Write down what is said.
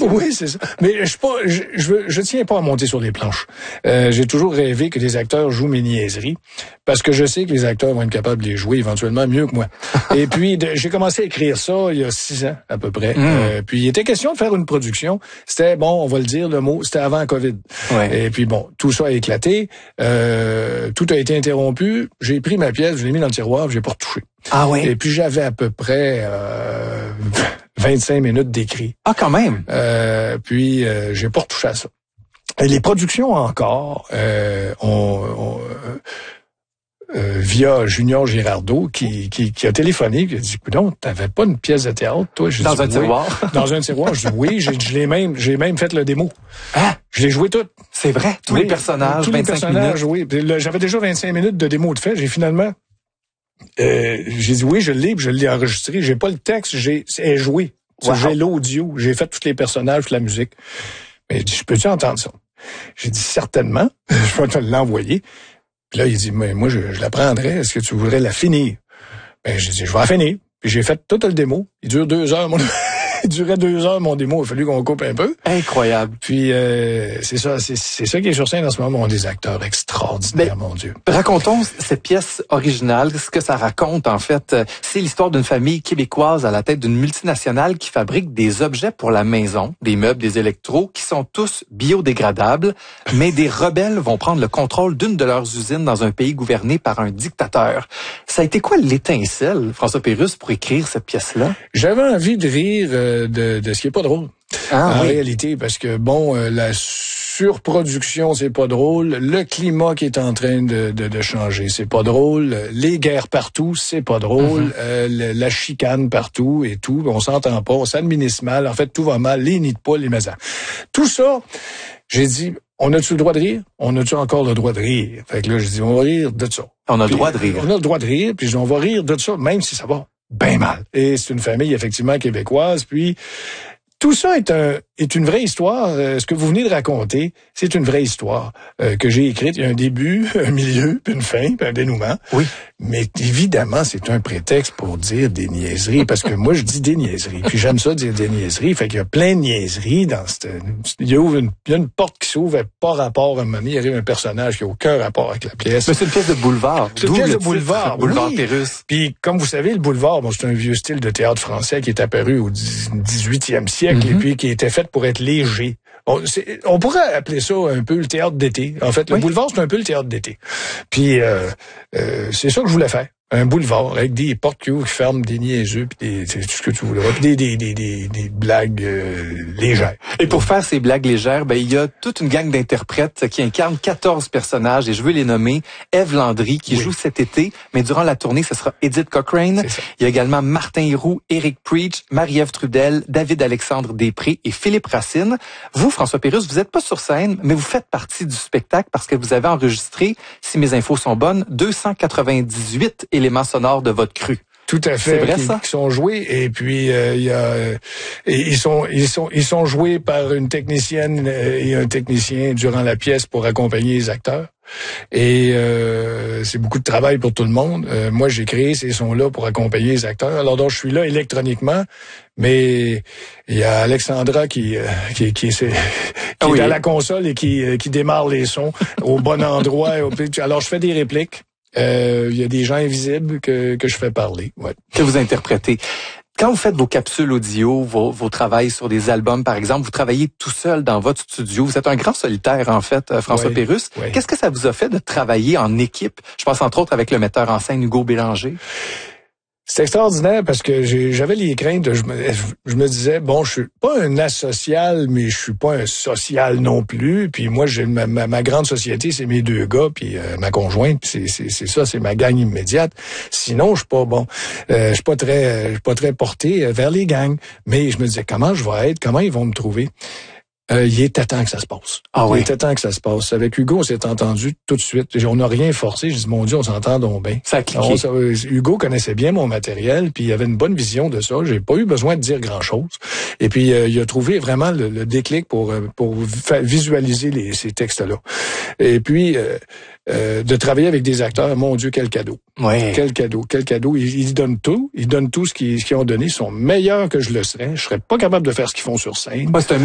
Oui, c'est ça. Mais je tiens pas à monter sur les planches. J'ai toujours rêvé que les acteurs jouent mes niaiseries parce que je sais que les acteurs vont être capables de les jouer éventuellement mieux que moi. Et puis, j'ai commencé à écrire ça il y a 6 ans à peu près. Puis, il était question de faire une production. C'était, bon, on va le dire, le mot, c'était avant COVID. Ouais. Et puis, bon, tout ça a éclaté. Tout a été interrompu. J'ai pris ma pièce, je l'ai mis dans le tiroir, j'ai pas retouché. Ah oui? Et puis, j'avais à peu près 25 minutes d'écrit. Ah, quand même? Puis, j'ai pas retouché à ça. Et les productions encore, via Junior Girardeau, qui a téléphoné, qui a dit, coudonc, t'avais pas une pièce de théâtre, toi? Dans un tiroir? Dans un tiroir. Je dis, oui, j'ai même fait le démo. Hein? Je l'ai joué tout. C'est vrai? Tous les personnages, tous 25 les personnages, minutes? Oui. Là, j'avais déjà 25 minutes de démo de fait. J'ai finalement, j'ai dit oui, je l'ai enregistré. J'ai pas le texte, c'est joué. Wow. J'ai l'audio. J'ai fait tous les personnages, toute la musique. Mais je peux-tu entendre ça? J'ai dit certainement. Je vais te l'envoyer. Puis là, il dit, mais moi, je la prendrais. Est-ce que tu voudrais la finir? Ben, j'ai dit, je vais la finir. Puis j'ai fait tout le démo. Il dure 2 heures. Il durait 2 heures, mon démo. Il a fallu qu'on coupe un peu. Incroyable. Puis, c'est ça qui est sur scène en ce moment. On a des acteurs extraordinaires, mon Dieu. Racontons cette pièce originale. Ce que ça raconte, en fait, c'est l'histoire d'une famille québécoise à la tête d'une multinationale qui fabrique des objets pour la maison, des meubles, des électros, qui sont tous biodégradables. Mais des rebelles vont prendre le contrôle d'une de leurs usines dans un pays gouverné par un dictateur. Ça a été quoi l'étincelle, François Pérusse, pour écrire cette pièce-là? J'avais envie de rire de ce qui est pas drôle. En réalité, parce que bon, la surproduction, c'est pas drôle. Le climat qui est en train de changer, c'est pas drôle. Les guerres partout, c'est pas drôle. La chicane partout et tout. On s'entend pas, on s'administre mal. En fait, tout va mal. Les nids de poule, les mazans. Tout ça, j'ai dit, on a-tu le droit de rire? On a-tu encore le droit de rire? Fait que là, j'ai dit, on va rire de ça. On a le droit de rire. On a le droit de rire, puis on va rire de ça, même si ça va bien mal. Et c'est une famille, effectivement, québécoise, puis tout ça est une vraie histoire. Ce que vous venez de raconter, c'est une vraie histoire que j'ai écrite. Il y a un début, un milieu, puis une fin, puis un dénouement. Oui. Mais évidemment, c'est un prétexte pour dire des niaiseries, parce que moi, je dis des niaiseries. Puis j'aime ça dire des niaiseries. Fait qu'il y a plein de niaiseries dans il y a une porte qui s'ouvre, pas rapport à un moment donné. Il arrive un personnage qui n'a aucun rapport avec la pièce. Mais c'est une pièce de boulevard. C'est une pièce de boulevard. Boulevard oui. Pérusse. Puis, comme vous savez, le boulevard, bon, c'est un vieux style de théâtre français qui est apparu au 18e siècle et puis qui était fait pour être léger. On pourrait appeler ça un peu le théâtre d'été. En fait, le boulevard, c'est un peu le théâtre d'été. Puis, c'est ça que je voulais faire. Un boulevard avec des portes qui ouvrent, qui ferment, des niaiseux, puis tout ce que tu voudras, puis des blagues légères. Et pour faire ces blagues légères, ben il y a toute une gang d'interprètes qui incarnent 14 personnages, et je veux les nommer. Ève Landry, qui joue cet été, mais durant la tournée, ce sera Edith Cochrane. Il y a également Martin Héroux, Éric Preach, Marie-Ève Trudel, David-Alexandre Després et Philippe Racine. Vous, François Pérusse, vous n'êtes pas sur scène, mais vous faites partie du spectacle parce que vous avez enregistré, si mes infos sont bonnes, 298 éléments sonores de votre cru. Tout à fait. C'est vrai, ça? Qui sont joués et puis ils sont joués par une technicienne et un technicien durant la pièce pour accompagner les acteurs. Et c'est beaucoup de travail pour tout le monde. Moi, j'ai créé ces sons-là pour accompagner les acteurs. Alors donc, je suis là électroniquement, mais il y a Alexandra qui est à la console et qui démarre les sons au bon endroit. Alors, je fais des répliques. Il y a des gens invisibles que je fais parler. Ouais. Que vous interprétez. Quand vous faites vos capsules audio, vos travails sur des albums, par exemple, vous travaillez tout seul dans votre studio. Vous êtes un grand solitaire, en fait, François Pérusse. Oui. Qu'est-ce que ça vous a fait de travailler en équipe? Je pense entre autres avec le metteur en scène Hugo Bélanger. C'est extraordinaire parce que j'avais les craintes. Je me disais, bon, je suis pas un asocial, mais je suis pas un social non plus. Puis moi, j'ai ma grande société, c'est mes 2 gars, puis ma conjointe, puis c'est ça, c'est ma gang immédiate. Sinon, je suis pas bon. Je suis pas très porté vers les gangs. Mais je me disais, comment je vais être, comment ils vont me trouver. Il était temps que ça se passe. Il était temps que ça se passe. Avec Hugo, on s'est entendu tout de suite. On n'a rien forcé. Je dis, mon Dieu, on s'entend donc bien. Ça a cliqué. Hugo connaissait bien mon matériel, puis il avait une bonne vision de ça. J'ai pas eu besoin de dire grand-chose. Et puis, il a trouvé vraiment le déclic pour visualiser ces textes-là. Et puis, de travailler avec des acteurs, mon Dieu, quel cadeau. Ouais. Quel cadeau. Ils donnent tout. Ils donnent tout ce qu'ils ont donné. Ils sont meilleurs que je le serais. Je serais pas capable de faire ce qu'ils font sur scène. Ouais, c'est un